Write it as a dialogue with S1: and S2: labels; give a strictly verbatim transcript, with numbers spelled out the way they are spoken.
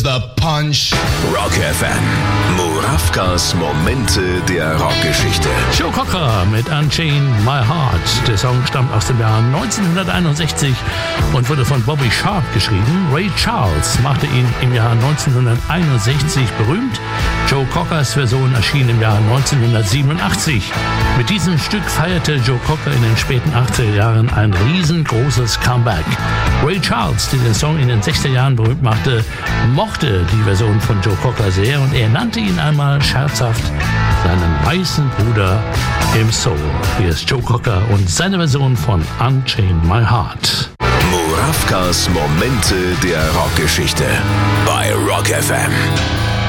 S1: The Punch.
S2: Rock F M. Murawkas Momente der Rockgeschichte.
S3: Joe Cocker mit Unchain My Heart. Der Song stammt aus dem Jahr neunzehnhunderteinundsechzig und wurde von Bobby Sharp geschrieben. Ray Charles machte ihn im Jahr neunzehnhunderteinundsechzig berühmt. Joe Cockers Version erschien im Jahr neunzehnhundertsiebenundachtzig. Mit diesem Stück feierte Joe Cocker in den späten achtziger Jahren ein riesengroßes Comeback. Ray Charles, der den Song in den sechziger Jahren berühmt machte, mochte die Version von Joe Cocker sehr und er nannte ihn einmal scherzhaft seinen weißen Bruder im Soul. Hier ist Joe Cocker und seine Version von Unchain My Heart.
S2: Murawkas Momente der Rockgeschichte bei Rock F M.